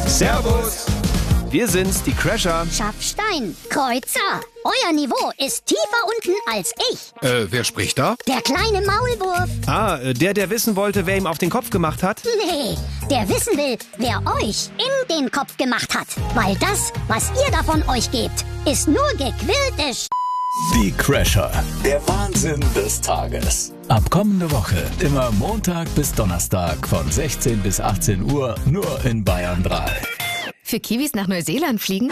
Servus. Wir sind's, die Crasher. Schaffstein, Kreuzer. Euer Niveau ist tiefer unten als ich. Wer spricht da? Der kleine Maulwurf. Ah, der wissen wollte, wer ihm auf den Kopf gemacht hat? Nee, der wissen will, wer euch in den Kopf gemacht hat. Weil das, was ihr davon euch gebt, ist nur gequillte Die Crasher. Der Wahnsinn des Tages. Ab kommende Woche immer Montag bis Donnerstag von 16 bis 18 Uhr nur in Bayern 3. Für Kiwis nach Neuseeland fliegen?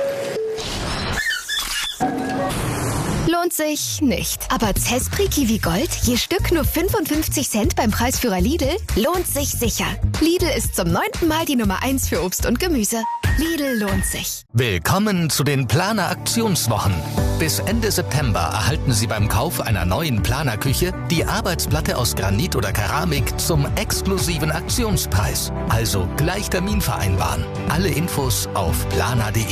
Lohnt sich nicht. Aber Zespri Kiwi Gold, je Stück nur 55 Cent beim Preisführer Lidl, lohnt sich sicher. Lidl ist zum 9. Mal die Nummer 1 für Obst und Gemüse. Lidl lohnt sich. Willkommen zu den Planer-Aktionswochen. Bis Ende September erhalten Sie beim Kauf einer neuen Planerküche die Arbeitsplatte aus Granit oder Keramik zum exklusiven Aktionspreis. Also gleich Termin vereinbaren. Alle Infos auf planer.de.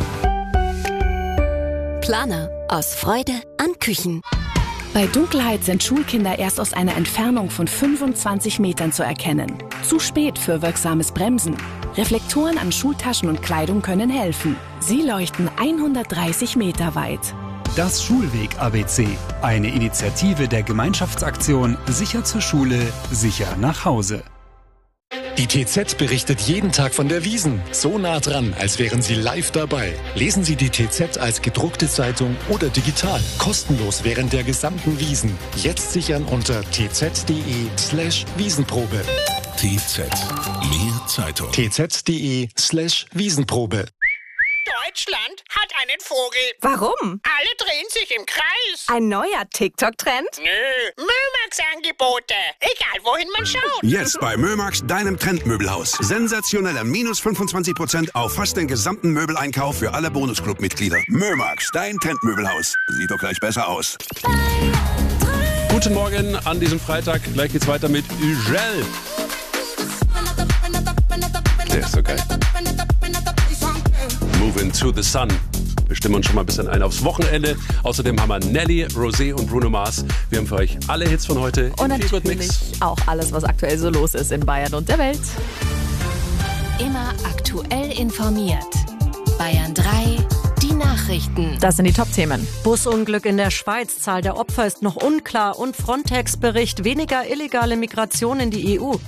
Planer. Aus Freude an Küchen. Bei Dunkelheit sind Schulkinder erst aus einer Entfernung von 25 Metern zu erkennen. Zu spät für wirksames Bremsen. Reflektoren an Schultaschen und Kleidung können helfen. Sie leuchten 130 Meter weit. Das Schulweg-ABC. Eine Initiative der Gemeinschaftsaktion Sicher zur Schule, sicher nach Hause. Die TZ berichtet jeden Tag von der Wiesn. So nah dran, als wären Sie live dabei. Lesen Sie die TZ als gedruckte Zeitung oder digital. Kostenlos während der gesamten Wiesn. Jetzt sichern unter tz.de/Wiesenprobe. TZ. Mehr Zeitung. tz.de/Wiesenprobe. Deutschland hat einen Vogel. Warum? Alle drehen sich im Kreis. Ein neuer TikTok-Trend? Nö, Mömax-Angebote. Egal, wohin man schaut. Jetzt bei Mömax, deinem Trendmöbelhaus. Sensationelle minus 25% auf fast den gesamten Möbeleinkauf für alle Bonusclub-Mitglieder. Mömax, dein Trendmöbelhaus. Sieht doch gleich besser aus. Guten Morgen an diesem Freitag. Gleich geht's weiter mit Ugel. Der ist so geil. Moving to the Sun. Wir stimmen uns schon mal ein bisschen ein aufs Wochenende. Außerdem haben wir Nelly, Rosé und Bruno Mars. Wir haben für euch alle Hits von heute. Und natürlich auch alles, was aktuell so los ist in Bayern und der Welt. Immer aktuell informiert. Bayern 3, die Nachrichten. Das sind die Top-Themen. Busunglück in der Schweiz. Zahl der Opfer ist noch unklar. Und Frontex-Bericht: weniger illegale Migration in die EU.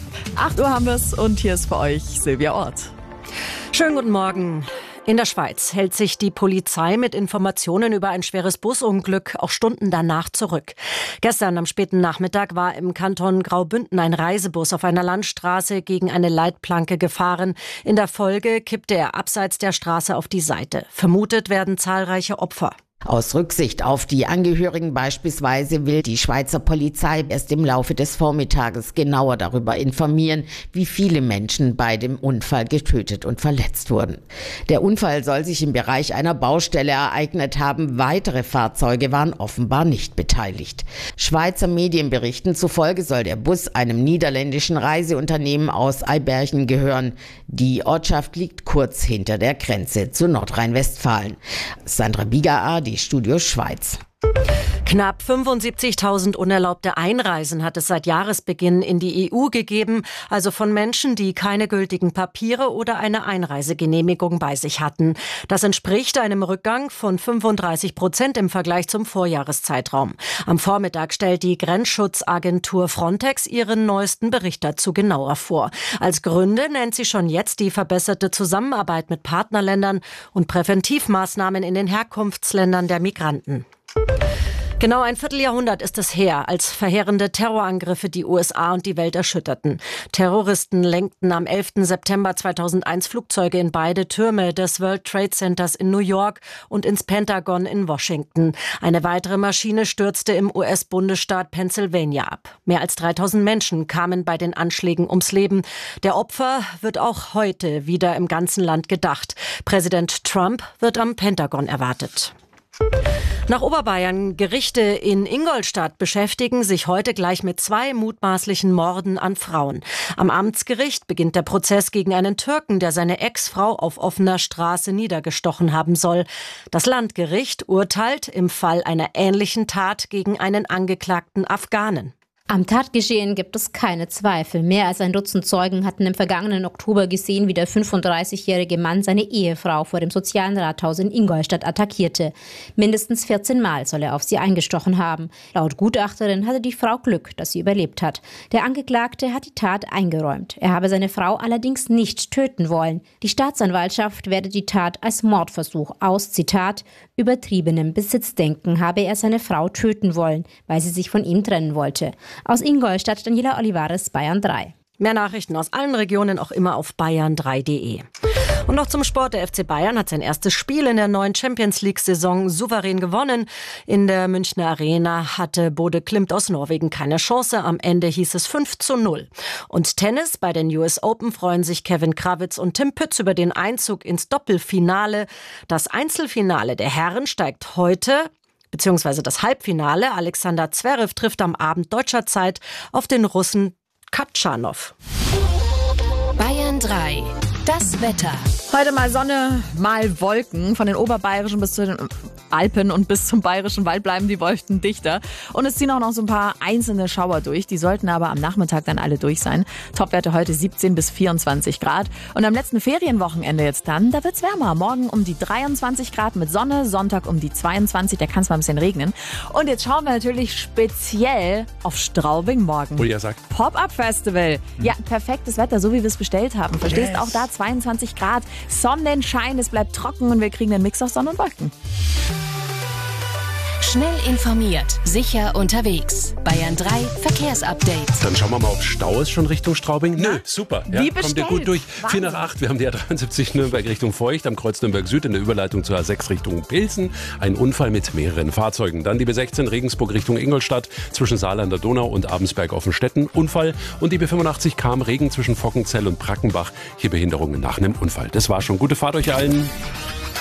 8 Uhr haben wir es und hier ist für euch Silvia Ort. Schönen guten Morgen. In der Schweiz hält sich die Polizei mit Informationen über ein schweres Busunglück auch Stunden danach zurück. Gestern am späten Nachmittag war im Kanton Graubünden ein Reisebus auf einer Landstraße gegen eine Leitplanke gefahren. In der Folge kippte er abseits der Straße auf die Seite. Vermutet werden zahlreiche Opfer. Aus Rücksicht auf die Angehörigen beispielsweise will die Schweizer Polizei erst im Laufe des Vormittages genauer darüber informieren, wie viele Menschen bei dem Unfall getötet und verletzt wurden. Der Unfall soll sich im Bereich einer Baustelle ereignet haben. Weitere Fahrzeuge waren offenbar nicht beteiligt. Schweizer Medienberichten zufolge soll der Bus einem niederländischen Reiseunternehmen aus Eibergen gehören. Die Ortschaft liegt kurz hinter der Grenze zu Nordrhein-Westfalen. Sandra Bieger, die Studio Schweiz. Knapp 75.000 unerlaubte Einreisen hat es seit Jahresbeginn in die EU gegeben, also von Menschen, die keine gültigen Papiere oder eine Einreisegenehmigung bei sich hatten. Das entspricht einem Rückgang von 35% im Vergleich zum Vorjahreszeitraum. Am Vormittag stellt die Grenzschutzagentur Frontex ihren neuesten Bericht dazu genauer vor. Als Gründe nennt sie schon jetzt die verbesserte Zusammenarbeit mit Partnerländern und Präventivmaßnahmen in den Herkunftsländern der Migranten. Genau ein Vierteljahrhundert ist es her, als verheerende Terrorangriffe die USA und die Welt erschütterten. Terroristen lenkten am 11. September 2001 Flugzeuge in beide Türme des World Trade Centers in New York und ins Pentagon in Washington. Eine weitere Maschine stürzte im US-Bundesstaat Pennsylvania ab. Mehr als 3.000 Menschen kamen bei den Anschlägen ums Leben. Der Opfer wird auch heute wieder im ganzen Land gedacht. Präsident Trump wird am Pentagon erwartet. Nach Oberbayern. Gerichte in Ingolstadt beschäftigen sich heute gleich mit 2 mutmaßlichen Morden an Frauen. Am Amtsgericht beginnt der Prozess gegen einen Türken, der seine Ex-Frau auf offener Straße niedergestochen haben soll. Das Landgericht urteilt im Fall einer ähnlichen Tat gegen einen angeklagten Afghanen. Am Tatgeschehen gibt es keine Zweifel. Mehr als ein Dutzend Zeugen hatten im vergangenen Oktober gesehen, wie der 35-jährige Mann seine Ehefrau vor dem sozialen Rathaus in Ingolstadt attackierte. Mindestens 14 Mal soll er auf sie eingestochen haben. Laut Gutachterin hatte die Frau Glück, dass sie überlebt hat. Der Angeklagte hat die Tat eingeräumt. Er habe seine Frau allerdings nicht töten wollen. Die Staatsanwaltschaft werde die Tat als Mordversuch aus, Zitat, übertriebenem Besitzdenken habe er seine Frau töten wollen, weil sie sich von ihm trennen wollte. Aus Ingolstadt, Daniela Olivares, Bayern 3. Mehr Nachrichten aus allen Regionen auch immer auf bayern3.de. Und noch zum Sport. Der FC Bayern hat sein erstes Spiel in der neuen Champions-League-Saison souverän gewonnen. In der Münchner Arena hatte Bode Klimt aus Norwegen keine Chance. Am Ende hieß es 5:0. Und Tennis. Bei den US Open freuen sich Kevin Krawitz und Tim Pütz über den Einzug ins Doppelfinale. Das Einzelfinale der Herren steigt heute, beziehungsweise das Halbfinale. Alexander Zverev trifft am Abend deutscher Zeit auf den Russen Katschanow. Bayern 3. Das Wetter. Heute mal Sonne, mal Wolken. Von den oberbayerischen bis zu den Alpen und bis zum bayerischen Wald bleiben die Wolken dichter. Und es ziehen auch noch so ein paar einzelne Schauer durch. Die sollten aber am Nachmittag dann alle durch sein. Topwerte heute 17 bis 24 Grad. Und am letzten Ferienwochenende jetzt dann, da wird's wärmer. Morgen um die 23 Grad mit Sonne, Sonntag um die 22, da kann es mal ein bisschen regnen. Und jetzt schauen wir natürlich speziell auf Straubing morgen. Wo ihr sagt. Pop-Up-Festival. Ja, perfektes Wetter, so wie wir es bestellt haben. Verstehst? Auch da 22 Grad, Sonnenschein, es bleibt trocken und wir kriegen einen Mix aus Sonne und Wolken. Schnell informiert, sicher unterwegs. Bayern 3 Verkehrsupdate. Dann schauen wir mal, ob Stau ist schon Richtung Straubing. Nö, super. Wie bestellt. Kommt ihr gut durch. Wahnsinn. 4:08. Wir haben die A73 Nürnberg Richtung Feucht am Kreuz Nürnberg Süd in der Überleitung zur A6 Richtung Pilsen. Ein Unfall mit mehreren Fahrzeugen. Dann die B16 Regensburg Richtung Ingolstadt zwischen Saal an der Donau und Abensberg Offenstetten. Unfall. Und die B85 Regen zwischen Fockenzell und Brackenbach. Hier Behinderungen nach einem Unfall. Das war schon. Gute Fahrt euch allen.